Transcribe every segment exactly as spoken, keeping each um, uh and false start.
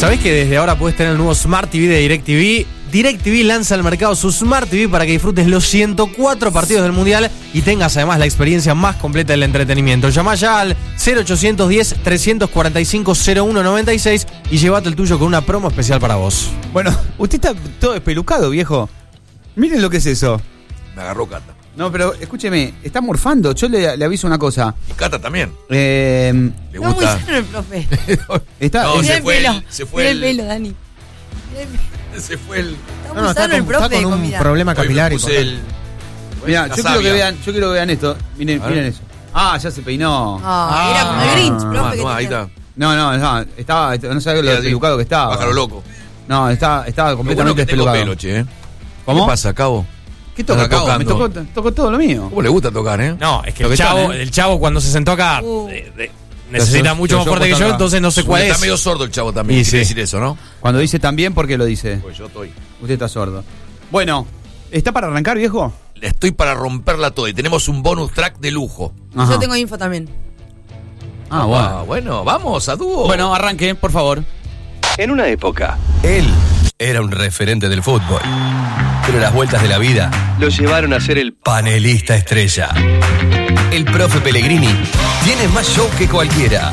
¿Sabés que desde ahora puedes tener el nuevo Smart T V de DirecTV? DirecTV lanza al mercado su Smart T V para que disfrutes los ciento cuatro partidos del Mundial y tengas además la experiencia más completa del entretenimiento. Llama ya al cero ochocientos diez, trescientos cuarenta y cinco, cero uno noventa y seis y llévate el tuyo con una promo especial para vos. Bueno, usted está todo espelucado, viejo. Miren lo que es eso. Me agarró Cata. No, pero escúcheme, está morfando. Yo le, le aviso una cosa. Y Cata también. Eh, Le No, muy gusta. sano el profe. está, No, es- se Mira el fue el- pelo. se fue Mira el- el pelo, Dani. Se fue el. Está No, no, muy está sano el con, está profe. con un mira. problema Hoy me capilar y puse el. Mirá, la yo quiero que savia. vean, yo quiero que vean esto. Miren, A ver. miren eso. Ah, ya se peinó. Ah, era como el Ah, Grinch, no, profe. Tomá, que tomá, ahí tenía. está. No, no, no, estaba, no sabes lo Mira, despelucado que estaba. Pájaro loco. No, estaba, estaba Lo bueno completamente que tengo despelucado. pelo, che. ¿eh? ¿Cómo? ¿Qué pasa, Cabo? ¿Qué toca, Anda Cabo? Me tocando. tocó, tocó todo lo mío. ¿Cómo le gusta tocar, eh? No, es que Lo el que chavo, están, ¿eh? el chavo cuando se sentó acá Uh. de- de- necesita Yo- mucho yo- más yo fuerte que puedo yo, acá. entonces no sé cuál Está es. medio sordo el chavo también. Y Quiere sí. decir eso, ¿no? Cuando dice también, ¿por qué lo dice? Pues yo estoy. Usted está sordo. Bueno, ¿está para arrancar, viejo? Estoy para romperla toda y tenemos un bonus track de lujo. Ajá. Yo tengo info también. Ah, bueno. Ah, bueno, vamos a dúo. Bueno, arranque, por favor. En una época, él era un referente del fútbol. Pero las vueltas de la vida lo llevaron a ser el panelista estrella. El profe Pellegrini tiene más show que cualquiera.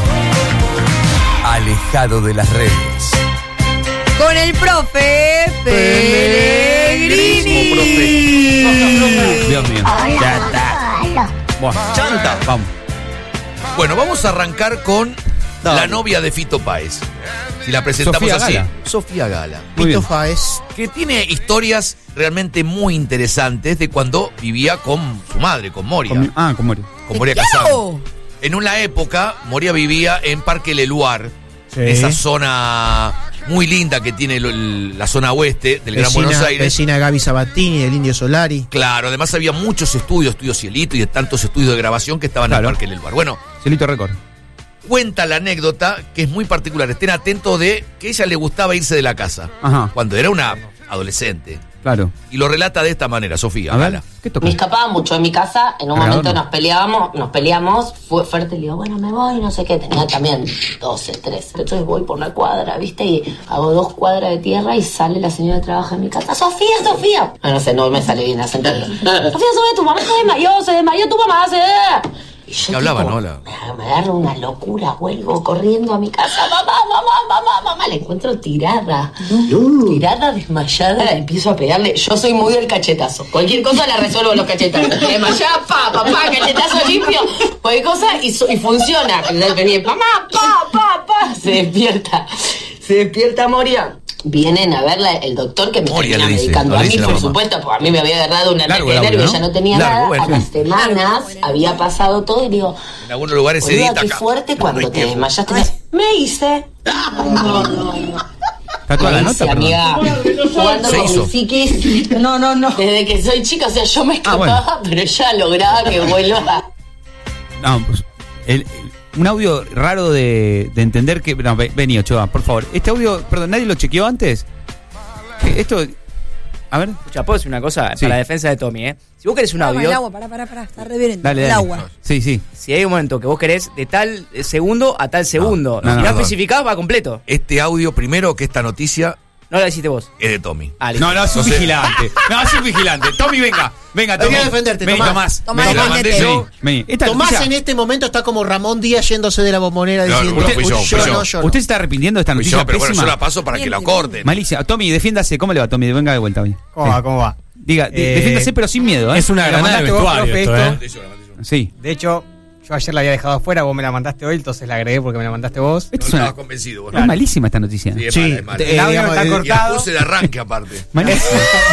Alejado de las redes. Con el profe Pellegrini. Dios mío. Ya está. Bueno, Chanta. vamos. Bueno, vamos a arrancar con la novia de Fito Páez. Si la presentamos Sofía así. Gala. Sofía Gala. Muy bien. Pito Faes. Que tiene historias realmente muy interesantes de cuando vivía con su madre, con Moria. Con mi- ah, con Moria. con Moria ¿Qué Kazan. hago? En una época, Moria vivía en Parque Leluar, esa zona muy linda que tiene lo- el- la zona oeste del Gran Buenos Vecina, Aires. vecina de Gaby Sabatini, del Indio Solari. Claro, además había muchos estudios, estudios Cielito y de tantos estudios de grabación que estaban Claro. en el Parque Leluar. Bueno, Celito Record. cuenta la anécdota que es muy particular. Estén atentos de que a ella le gustaba irse de la casa Ajá, cuando era una adolescente. claro. Y lo relata de esta manera, Sofía. A ver, Gala. ¿qué toca? Me escapaba mucho de mi casa, en un Cargador, momento no. nos peleábamos, nos peleamos, fue fuerte, le digo, bueno, me voy, no sé qué, tenía también doce, trece, entonces voy por la cuadra, ¿viste? Y hago dos cuadras de tierra y sale la señora que trabaja en mi casa, Sofía, Sofía. Ah, no sé, no me sale bien acento. Sofía, Sofía, tu mamá se desmayó, se desmayó tu mamá, se... Y yo ¿Qué hablaba, tipo, no? La- Me, me agarro una locura, vuelvo corriendo a mi casa, mamá, mamá, mamá, mamá, la encuentro tirada, tirada, desmayada, empiezo a pegarle, yo soy muy del cachetazo, cualquier cosa la resuelvo los cachetazos, desmayada, pa, papá, cachetazo limpio, cualquier cosa y, su- y funciona, venía, mamá, pa, pa, pa, se despierta, se despierta Moria. Vienen a verla el doctor que me Moria termina le dice, medicando le a mí, dice la por mamá. supuesto, porque a mí me había agarrado un ataque Largo de el audio, nervios, ¿no? ya no tenía Largo, nada, bueno. a las semanas había pasado todo y digo, En algunos lugares se boluda, edita qué acá. fuerte cuando No hay te tiempo. desmayaste. Me hice. Ay, no, no, no. Está toda la Me nota, hice, perdón. amiga, jugando Se con hizo. mi psiquis. No, no, no. Desde que soy chica, o sea, yo me escapaba, Ah, pero ya lograba que vuelva. No, pues, el- el- un audio raro de, de entender que... No, ve- vení, Ochoa, por favor. Este audio, perdón, ¿nadie lo chequeó antes? Que Esto... A ver. Escucha, ¿puedo decir una cosa? Sí. Para la defensa de Tommy, ¿eh? Si vos querés un Pará, el audio, agua, pará, pará, pará, está re bien. Dale, el dale. agua. Sí, sí. si hay un momento que vos querés de tal eh, segundo a tal segundo, no, si no, no perdón. especificás, va completo. Este audio, primero que esta noticia No la hiciste vos. es de Tommy. Ah, listo. No, no, es un Entonces- vigilante. No, es un vigilante. Tommy, venga. Venga, Tommy. Venía a defenderte, Vení, Tomás. Tomás, Me la defendete. mandé yo. Vení. Esta Tomás noticia- en este momento está como Ramón Díaz yéndose de la bombonera No, diciendo, no, fui yo, "Uy, fui yo. no, yo no". ¿Usted se está arrepintiendo de esta Fui noticia yo, pero bueno, pésima? yo la paso para que la corten. Malicia. Tommy, defiéndase. ¿Cómo le va, Tommy? Venga de vuelta. Vení. ¿Cómo Sí. va? ¿Cómo va? Diga, de- Eh, defiéndase, pero sin miedo, ¿eh? Es una Me la granada de mandaste vos, vestuario profe, esto, esto. ¿eh? Sí. De hecho, yo ayer la había dejado afuera, vos me la mandaste hoy, entonces la agregué porque me la mandaste vos. Esto No es una... estabas convencido. Bueno. Es malísima esta noticia. Sí, es Sí, mala, es mala. te- El audio digamos, está el- Y la cortado. puse de arranque aparte. Malísima.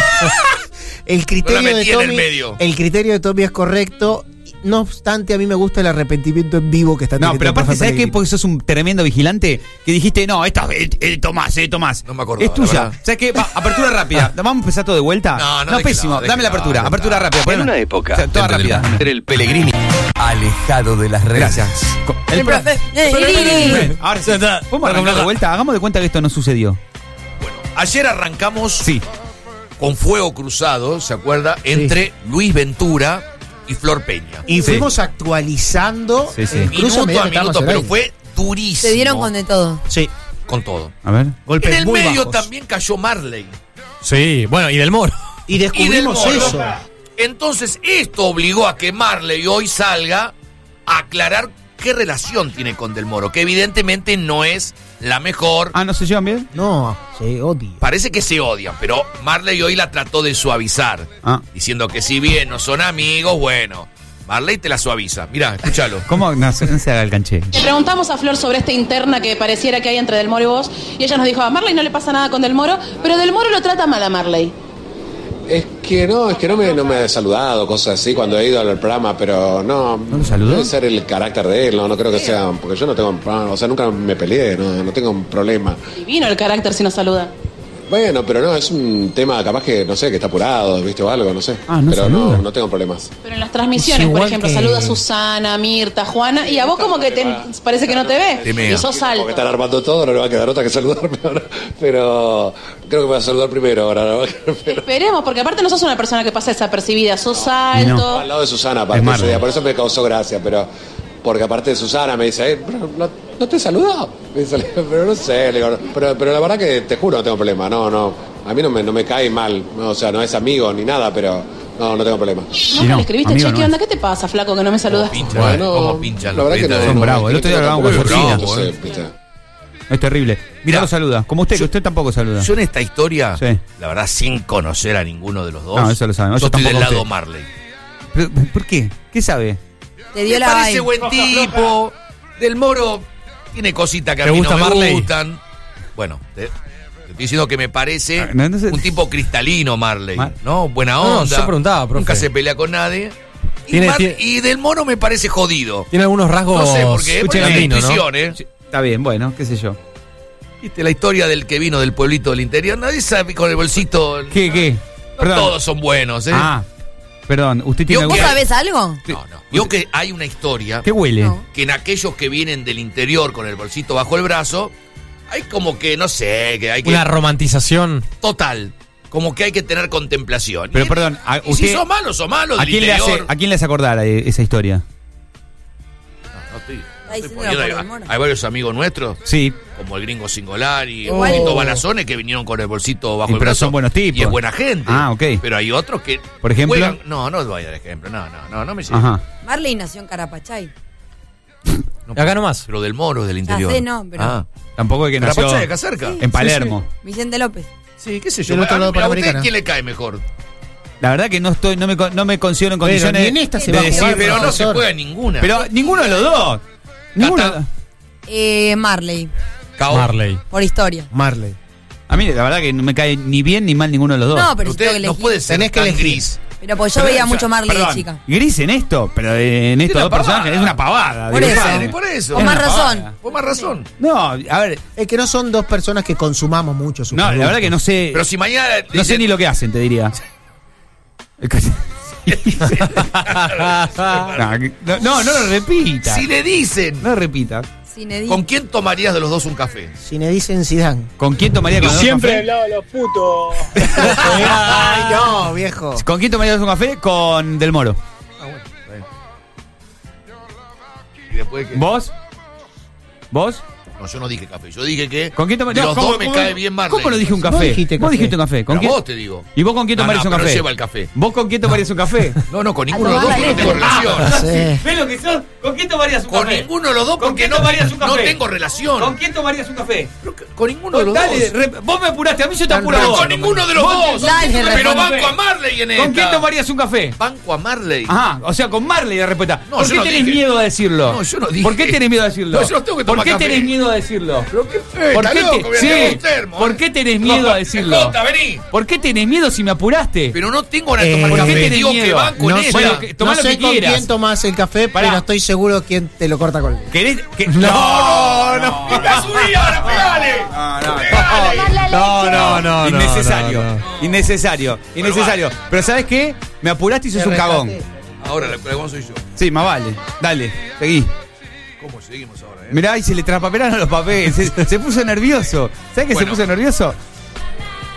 El criterio No la metí de en el Tommy, medio. el criterio de Tommy es correcto. No obstante, a mí me gusta el arrepentimiento en vivo que está No, teniendo pero el aparte, profe ¿sabes qué? Pellegrini. Porque sos un tremendo vigilante que dijiste, no, esta es el Tomás, eh, Tomás. No me acordaba, Es tuya. la verdad. ¿Sabes qué? Va, apertura rápida. ¿Vamos a empezar todo de vuelta? No, no, No, déjela, pésimo. Dame la déjela, apertura. ya Apertura está. rápida. En poneme. una época, O sea, toda dentro del rápida. era el Pellegrini, alejado de las redes. Gracias. Co- El profe Pellegrini. Ahora sí. Ya está. ¿Podemos arrancar de vuelta? Hagamos de cuenta que esto no sucedió. Bueno, ayer arrancamos Sí. con fuego cruzado, ¿se acuerda? Entre Luis Ventura y Flor Peña. Y Sí. fuimos actualizando Sí, sí. eh, incluso a Minuto medida a que estábamos minuto, al pero aire. fue durísimo. Se dieron con de todo. Sí. con todo. A ver. Golpes En el muy medio bajos. también cayó Marley. Sí, bueno, y del Moro. Y descubrimos Y del Moro. eso. Entonces, esto obligó a que Marley hoy salga a aclarar qué relación tiene con Del Moro, que evidentemente no es la mejor. Ah, ¿no se llevan bien? No, se odia. Parece que se odian, pero Marley hoy la trató de suavizar, Ah. diciendo que si bien no son amigos, bueno, Marley te la suaviza. Mirá, escúchalo. ¿Cómo? No, se- no se haga el canché. Le preguntamos a Flor sobre esta interna que pareciera que hay entre Del Moro y vos, y ella nos dijo, a Marley no le pasa nada con Del Moro, pero Del Moro lo trata mal a Marley. Es que no, es que no me, no me ha saludado, cosas así, cuando he ido al programa, pero no. ¿No lo saludó? Debe ser el carácter de él, no, no creo que sea, porque yo no tengo, o sea, nunca me peleé, no, no tengo un problema. Divino el carácter si nos saluda. Bueno, pero no, es un tema capaz que, no sé, que está apurado, viste, o algo, no sé. Ah, no pero saluda. no, no tengo problemas. Pero en las transmisiones, Es igual por ejemplo, que- saluda a Susana, Mirta, Juana, y a vos como que te parece que no te ve. Te mea. Y sos Porque alto. están armando todo, no le va a quedar otra que saludarme ahora. Pero creo que me va a saludar primero ahora. ¿No? Pero, Esperemos, porque aparte no sos una persona que pasa desapercibida, sos no. alto. al lado de Susana, aparte, Es Marley. ese día, por eso me causó gracia, pero porque aparte de Susana me dice, eh, pero no, ¿no te saludó? Me dice, pero no sé, le digo, pero, pero la verdad que te juro no tengo problema, no, no, a mí no me, no me cae mal, no, o sea, no es amigo ni nada, pero no, no tengo problema. Nunca no, le escribiste, amigo che, no ¿qué es. onda? ¿Qué te pasa, flaco, que no me saludas? Pincha, Bueno, ¿cómo pinchan la los verdad que no, periodistas? Son no, bravos. no, El otro día no, hablábamos no, con no, Georgina. no sé, eh. viste. Es terrible. Mirá, No lo saluda. Como usted, que usted tampoco saluda. Yo en esta historia, Sí. la verdad, sin conocer a ninguno de los dos, No, eso lo sabemos. yo Yo estoy del tampoco lado usted. Marley. Pero, ¿por qué? ¿Qué sabe? Te dio Me la parece vibe. buen tipo. Del Moro tiene cositas que a ¿Te mí gusta no me Marley? gustan. Bueno, te, te estoy diciendo que me parece Ah, no, no sé. un tipo cristalino, Marley. Mar- ¿No? Buena No, onda. yo preguntaba, profe. Nunca se pelea con nadie. Y, Tiene- Mar- tiene- y Del Moro me parece jodido. Tiene algunos rasgos. No sé por qué, Escuche, es mi Gambino, ¿no? intuición, ¿eh? Sí, está bien, bueno, qué sé yo. ¿Viste la historia del que vino del pueblito del interior? Nadie sabe con el bolsito. ¿Qué, qué? No todos son buenos, ¿eh? Ah, perdón, ¿usted tiene Yo ¿Vos algún... que- sabés algo? No, no. Digo que hay una historia ¿Qué huele? No. que en aquellos que vienen del interior con el bolsito bajo el brazo, hay como que, no sé, que hay que... Una romantización. Total. Como que hay que tener contemplación. Pero Y- perdón, a- y usted- si sos malo, sos malo, ¿A del quién, le hace, interior. ¿A quién le hace acordar eh, esa historia? No, no estoy- no estoy diciendo poniendo- por hay, el Moro. hay varios amigos nuestros, Sí, como el gringo Singolar y Igual- el Polito Balazone, que vinieron con el bolsito bajo Y el pero brazo. son buenos tipos. Y es buena gente. Ah, ok. Pero hay otros que. Por ejemplo. juegan- no, no voy a dar ejemplo. No, no, no, no me sirve. ajá. Marley nació en Carapachay. No, Acá nomás. Pero del Moro, del Ya interior. sé, no, pero- Ah. Tampoco es que nació Carapacha de acá cerca. en Palermo. Vicente López. Sí, qué sé yo. Del otro A- lado a usted, Panamericana. ¿quién le cae mejor? La verdad que no estoy, no me, con- no me considero en Pero condiciones ni en esta se de va a decir, jugar, pero no se profesor. juega ninguna. pero ninguno de los dos. Ninguno. Cata. Eh, Marley, Cao. Marley. por historia. Marley. A mí la verdad que no me cae ni bien ni mal ninguno de los dos. No, pero si tengo Usted que no elegir. puede ser Tenés que tan elegir. gris. Pero pues yo Pero, veía o sea, mucho Marley perdón, de chica. Gris en esto, pero en estos una dos pavada. personajes es una pavada. Por digo, eso. padre. Por eso. Con más una razón. pavada. Por más razón. No, a ver, Es que no son dos personas que consumamos mucho su no, la producto. verdad que no sé. Pero si mañana. No sé ni lo que hacen, te diría. no, que- no, no, no lo repita. Si le dicen. No lo repita. Zinedine. ¿Con quién tomarías de los dos un café? Si me dicen Zidane. ¿Con quién tomaría con los dos café? lado de los putos. Ay, no, viejo. ¿Con quién tomarías un café? Con Del Moro. Y después que. ¿Vos? ¿Vos? No, yo no dije café. Yo dije que. ¿Con quién de tomarías? los ¿Cómo- dos me cómo- cae bien Marley. ¿Cómo lo dije un Vos café? dijiste Vos café. dijiste un café. ¿Con Pero quién? vos te digo. ¿Y vos con quién No, tomarías no, un pero café? lleva el café. ¿Vos con quién tomarías un café? No, no, con ninguno de los dos porque no tengo relación. Sí. ¿Ves lo que son? ¿Con quién tomarías un Con café? ninguno de los dos ¿Con porque quién no, tomarías un no café? tengo relación. ¿Con quién tomarías un café? Pero que- con ninguno de los Dale, dos. re- vos me apuraste, a mí yo te apuro a Pero vos. con ninguno de los Vos- dos. Dale, Pero responde. banco a Marley en esta. ¿Con quién tomarías un café? Banco a Marley. Ajá, o sea, con Marley de respuesta. No, ¿Por yo qué no tenés dije. miedo a decirlo? No, yo no dije. ¿Por qué tenés miedo a decirlo? No, yo no tengo que ¿Por tomar qué café. tenés miedo a decirlo? Pero qué fe, ¿Por está qué loco, te- voy a sí, tener un termo, ¿por ¿eh? qué tenés miedo a decirlo? Jota, vení. ¿Por qué tenés miedo si me apuraste? Pero no tengo ganas de Eh, tomar ¿por qué café. tenés Digo que miedo? banco No en sé, esta. Bueno, que- tomá no lo sé que con quieras. quién tomás el café, Pará. pero estoy seguro quién te lo corta con ¿Querés que- No, no, no. Me la subí ahora, pegale. No, no, Pegale. No, no, no. no, innecesario, no, no. innecesario, innecesario. Pero ¿sabes qué? Me apuraste y sos Te un cagón. rescaté. Ahora, la cagón soy yo. Sí, más vale. Dale, seguí. ¿Cómo seguimos ahora, eh? Mirá, y se le traspapelaron los papeles. Se, se puso nervioso. ¿Sabes que se Bueno. puso nervioso?